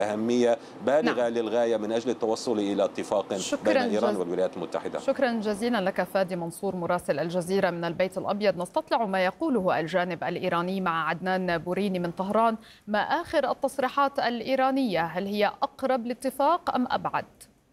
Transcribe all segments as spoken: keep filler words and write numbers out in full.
أهمية بالغة نعم. للغاية من أجل التوصل إلى اتفاق بين إيران جز... والولايات المتحدة. شكرا جزيلا لك فادي منصور مراسل الجزيرة من البيت الأبيض. نستطلع ما يقوله الجانب الإيراني مع عدنان بوريني من طهران. ما آخر التصريحات الإيرانية؟ هل هي أقرب لاتفاق أم أبعد؟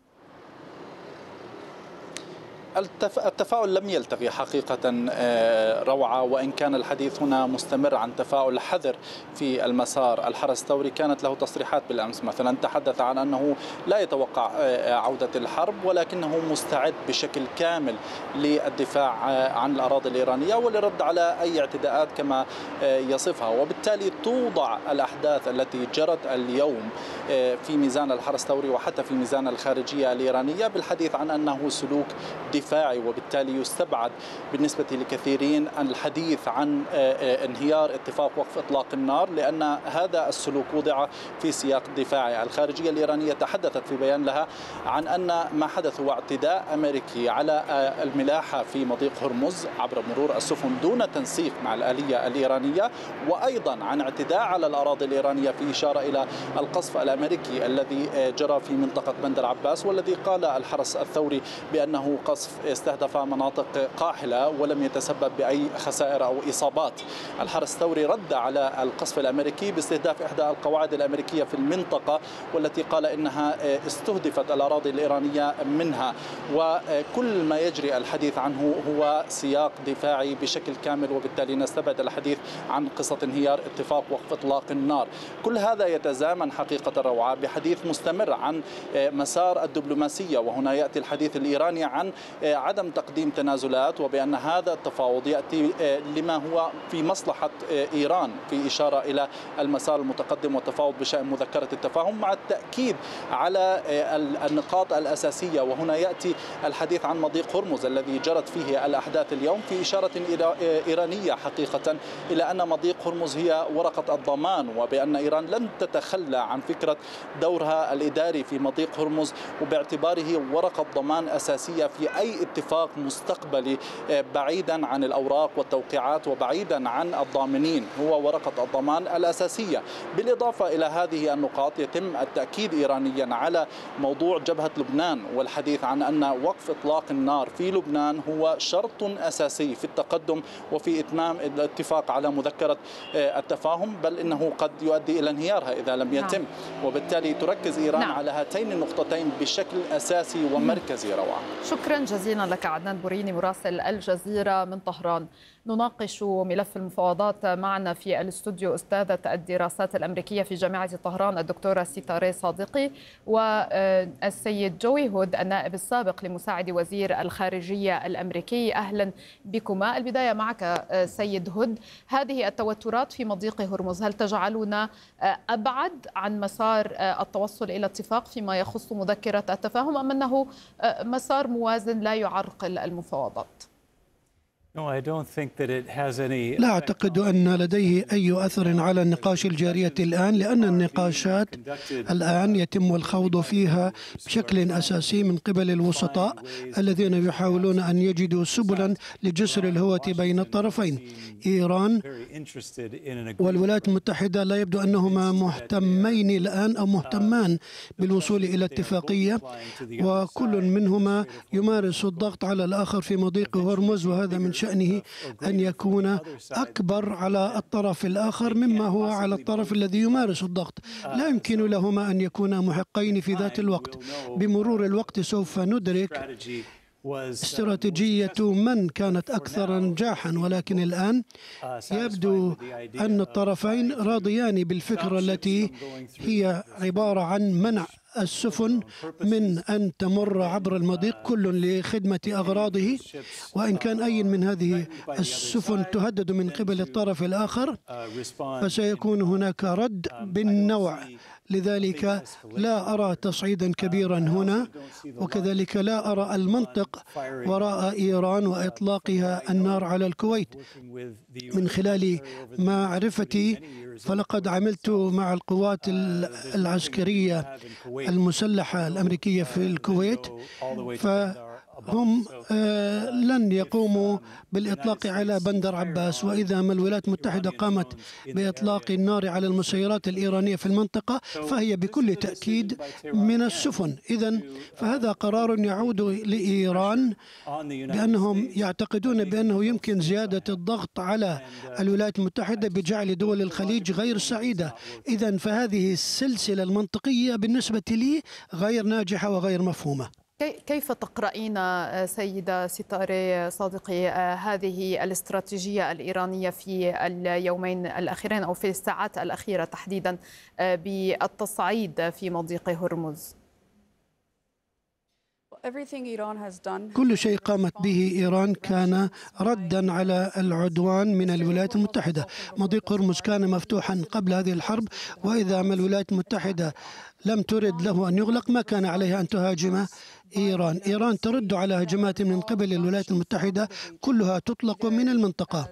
التفاؤل لم يلتقي حقيقة روعة، وإن كان الحديث هنا مستمر عن تفاؤل حذر في المسار. الحرس الثوري كانت له تصريحات بالأمس مثلا تحدث عن أنه لا يتوقع عودة الحرب، ولكنه مستعد بشكل كامل للدفاع عن الأراضي الإيرانية وللرد على أي اعتداءات كما يصفها. وبالتالي توضع الأحداث التي جرت اليوم في ميزان الحرس الثوري وحتى في ميزان الخارجية الإيرانية بالحديث عن أنه سلوك دفاعي، وبالتالي يستبعد بالنسبة لكثيرين الحديث عن انهيار اتفاق وقف إطلاق النار، لأن هذا السلوك وضع في سياق دفاعي. الخارجية الإيرانية تحدثت في بيان لها عن أن ما حدث هو اعتداء أمريكي على الملاحة في مضيق هرمز عبر مرور السفن دون تنسيق مع الآلية الإيرانية، وأيضا عن اعتداء على الأراضي الإيرانية في إشارة إلى القصف الأمريكي الذي جرى في منطقة بندر عباس، والذي قال الحرس الثوري بأنه قصف استهدف مناطق قاحلة ولم يتسبب بأي خسائر أو إصابات. الحرس الثوري رد على القصف الأمريكي باستهداف إحدى القواعد الأمريكية في المنطقة، والتي قال إنها استهدفت الأراضي الإيرانية منها. وكل ما يجري الحديث عنه هو سياق دفاعي بشكل كامل، وبالتالي نستبعد الحديث عن قصة انهيار اتفاق وقف إطلاق النار. كل هذا يتزامن حقيقة الروعة بحديث مستمر عن مسار الدبلوماسية، وهنا يأتي الحديث الإيراني عن عدم تقديم تنازلات، وبأن هذا التفاوض يأتي لما هو في مصلحة إيران، في إشارة إلى المسار المتقدم والتفاوض بشأن مذكرة التفاهم، مع التأكيد على النقاط الأساسية. وهنا يأتي الحديث عن مضيق هرمز الذي جرت فيه الأحداث اليوم في إشارة إيرانية حقيقة إلى أن مضيق هرمز هي ورقة الضمان، وبأن إيران لن تتخلى عن فكرة دورها الإداري في مضيق هرمز، وباعتباره ورقة ضمان أساسية في أي اتفاق مستقبلي بعيدا عن الأوراق والتوقيعات وبعيدا عن الضامنين، هو ورقة الضمان الأساسية. بالإضافة إلى هذه النقاط يتم التأكيد إيرانيا على موضوع جبهة لبنان، والحديث عن أن وقف إطلاق النار في لبنان هو شرط أساسي في التقدم وفي إتمام الاتفاق على مذكرة التفاهم، بل إنه قد يؤدي إلى انهيارها إذا لم يتم. وبالتالي تركز إيران نعم. على هاتين النقطتين بشكل أساسي ومركزي. روعة، شكرا جزيلا لك عدنان بوريني مراسل الجزيرة من طهران. نناقش ملف المفاوضات. معنا في الاستوديو أستاذة الدراسات الأمريكية في جامعة طهران الدكتورة سيتاري صادقي، والسيد جوي هود النائب السابق لمساعد وزير الخارجية الأمريكي. أهلا بكما. البداية معك سيد هود. هذه التوترات في مضيق هرمز هل تجعلنا أبعد عن مسار التوصل إلى اتفاق فيما يخص مذكرة التفاهم، أم أنه مسار موازن لا يعرقل المفاوضات؟ لا أعتقد أن لديه أي أثر على النقاش الجارية الآن، لأن النقاشات الآن يتم الخوض فيها بشكل أساسي من قبل الوسطاء الذين يحاولون أن يجدوا سبلا لجسر الهوة بين الطرفين. إيران والولايات المتحدة لا يبدو أنهما مهتمين الآن أو مهتمان بالوصول إلى اتفاقية، وكل منهما يمارس الضغط على الآخر في مضيق هرمز، وهذا من شأنه أن يكون أكبر على الطرف الآخر مما هو على الطرف الذي يمارس الضغط. لا يمكن لهما أن يكونا محقين في ذات الوقت. بمرور الوقت سوف ندرك استراتيجية من كانت أكثر نجاحا، ولكن الآن يبدو أن الطرفين راضيان بالفكرة التي هي عبارة عن منع السفن من أن تمر عبر المضيق كل لخدمة أغراضه، وإن كان أي من هذه السفن تهدد من قبل الطرف الآخر فسيكون هناك رد بالنوع. لذلك لا أرى تصعيدا كبيرا هنا، وكذلك لا أرى المنطق وراء إيران وإطلاقها النار على الكويت. من خلال معرفتي فلقد عملت مع القوات العسكرية المسلحة الأمريكية في الكويت، ف هم لن يقوموا بالإطلاق على بندر عباس، وإذا ما الولايات المتحدة قامت بإطلاق النار على المسيرات الإيرانية في المنطقة فهي بكل تأكيد من السفن. إذن فهذا قرار يعود لإيران بأنهم يعتقدون بأنه يمكن زيادة الضغط على الولايات المتحدة بجعل دول الخليج غير سعيدة. إذن فهذه السلسلة المنطقية بالنسبة لي غير ناجحة وغير مفهومة. كيف تقرأين سيدة ستاري صادقي هذه الاستراتيجية الإيرانية في اليومين الأخيرين أو في الساعات الأخيرة تحديدا بالتصعيد في مضيق هرمز؟ كل شيء قامت به إيران كان ردا على العدوان من الولايات المتحدة. مضيق هرمز كان مفتوحا قبل هذه الحرب، وإذا ما الولايات المتحدة لم ترد له أن يغلق ما كان عليها أن تهاجم إيران. إيران ترد على هجمات من قبل الولايات المتحدة كلها تطلق من المنطقة،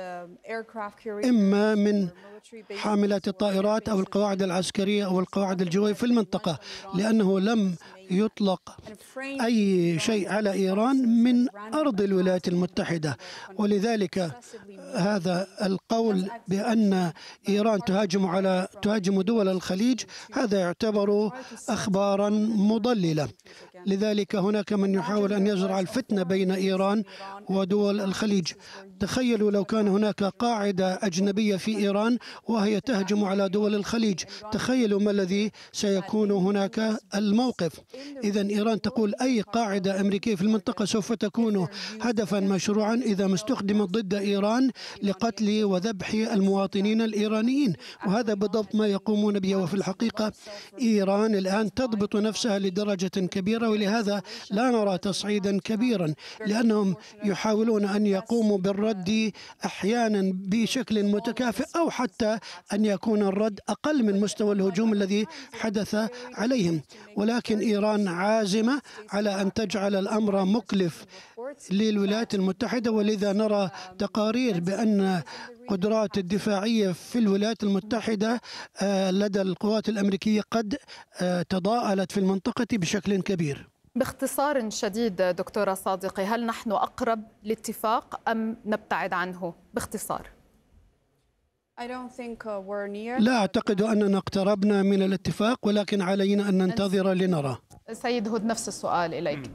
إما من حاملات الطائرات أو القواعد العسكرية أو القواعد الجوية في المنطقة، لأنه لم يطلق أي شيء على إيران من أرض الولايات المتحدة. ولذلك هذا القول بأن إيران تهاجم على تهاجم دول الخليج هذا يعتبر أخبارا مضللة. لذلك هناك من يحاول أن يزرع الفتنة بين إيران ودول الخليج. تخيلوا لو كان هناك قاعدة أجنبية في إيران وهي تهجم على دول الخليج، تخيلوا ما الذي سيكون هناك الموقف. إذن إيران تقول أي قاعدة أمريكية في المنطقة سوف تكون هدفا مشروعا إذا ما استخدمت ضد إيران لقتل وذبح المواطنين الإيرانيين، وهذا بالضبط ما يقومون به. وفي الحقيقة إيران الآن تضبط نفسها لدرجة كبيرة، ولهذا لا نرى تصعيدا كبيرا، لأنهم يحاولون أن يقوموا بالرد أحيانا بشكل متكافئ أو حتى أن يكون الرد أقل من مستوى الهجوم الذي حدث عليهم. ولكن إيران عازمة على أن تجعل الأمر مكلف للولايات المتحدة، ولذا نرى تقارير بأن قدرات الدفاعية في الولايات المتحدة لدى القوات الأمريكية قد تضاءلت في المنطقة بشكل كبير. باختصار شديد دكتورة صادقي، هل نحن أقرب لاتفاق أم نبتعد عنه؟ باختصار. لا أعتقد أننا اقتربنا من الاتفاق، ولكن علينا أن ننتظر لنرى. سيد هود، نفس السؤال إليك.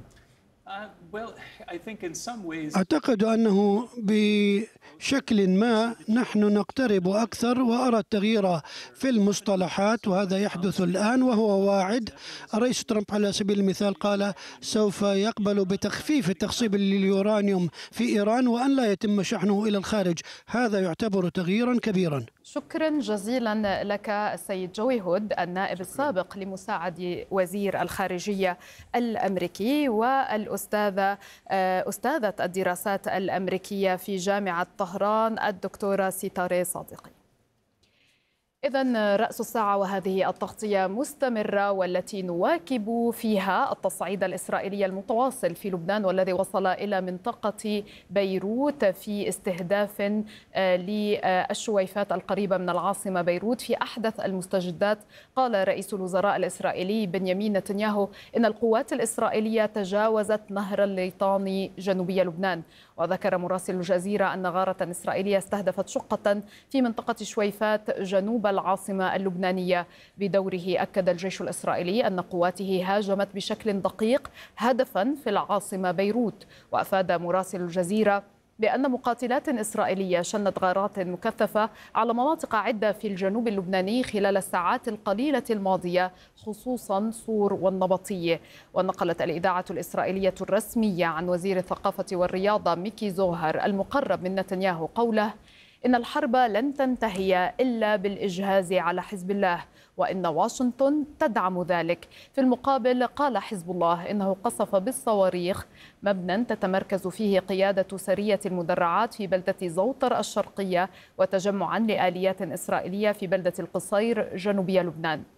أعتقد أنه بشكل ما نحن نقترب أكثر، وأرى التغيير في المصطلحات وهذا يحدث الآن وهو واعد. الرئيس ترامب على سبيل المثال قال سوف يقبل بتخفيف التخصيب لليورانيوم في إيران وأن لا يتم شحنه إلى الخارج. هذا يعتبر تغييرا كبيرا. شكرا جزيلا لك السيد جوي هود، النائب السابق لمساعد وزير الخارجية الأمريكي والأستاذة أستاذة الدراسات الأمريكية في جامعة طهران الدكتورة ستاري صادقي. إذن رأس الساعة وهذه التغطية مستمرة، والتي نواكب فيها التصعيد الإسرائيلي المتواصل في لبنان والذي وصل إلى منطقة بيروت في استهداف للشويفات القريبة من العاصمة بيروت. في أحدث المستجدات قال رئيس الوزراء الإسرائيلي بنيامين نتنياهو إن القوات الإسرائيلية تجاوزت نهر الليطاني جنوبي لبنان. وذكر مراسل الجزيرة أن غارة إسرائيلية استهدفت شقة في منطقة شويفات جنوب العاصمة اللبنانية. بدوره أكد الجيش الإسرائيلي أن قواته هاجمت بشكل دقيق هدفا في العاصمة بيروت. وأفاد مراسل الجزيرة بأن مقاتلات إسرائيلية شنت غارات مكثفة على مناطق عدة في الجنوب اللبناني خلال الساعات القليلة الماضية، خصوصا صور والنبطية. ونقلت الإذاعة الإسرائيلية الرسمية عن وزير الثقافة والرياضة ميكي زوهر المقرب من نتنياهو قوله إن الحرب لن تنتهي إلا بالإجهاز على حزب الله، وإن واشنطن تدعم ذلك. في المقابل قال حزب الله إنه قصف بالصواريخ مبنى تتمركز فيه قيادة سرية المدرعات في بلدة زوطر الشرقية، وتجمعا لآليات إسرائيلية في بلدة القصير جنوبي لبنان.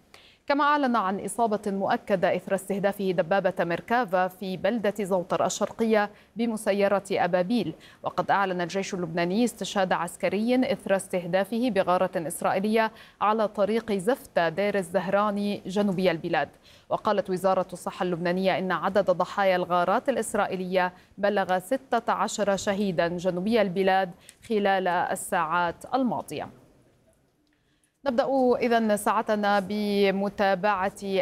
كما أعلن عن إصابة مؤكدة إثر استهدافه دبابة ميركافا في بلدة زوطر الشرقية بمسيرة أبابيل. وقد أعلن الجيش اللبناني استشهاد عسكري إثر استهدافه بغارة إسرائيلية على طريق زفتة دير الزهراني جنوبي البلاد. وقالت وزارة الصحة اللبنانية إن عدد ضحايا الغارات الإسرائيلية بلغ ستة عشر شهيدا جنوبي البلاد خلال الساعات الماضية. نبدأ إذن ساعتنا بمتابعة